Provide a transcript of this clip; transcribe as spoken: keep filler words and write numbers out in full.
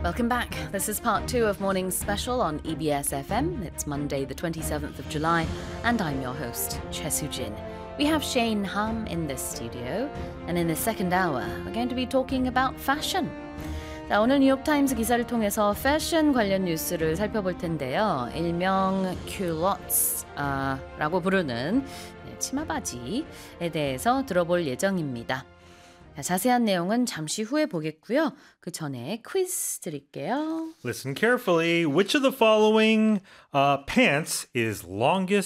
Welcome back. This is part two of Morning Special on E B S F M. It's Monday, the twenty-seventh of July, and I'm your host, Choi Soo-jin. We have Shane Ham in the studio, and in the second hour, we're going to be talking about fashion. 자, 오늘 뉴욕타임스 기사를 통해서 패션 관련 뉴스를 살펴볼 텐데요. 일명 큐러츠라고 부르는 치마 바지에 대해서 들어볼 예정입니다. 자, 자세한 내용은 잠시 후에 보겠고요. 그 전에 퀴즈 드릴게요. Listen carefully. Which of the following uh, pants is longest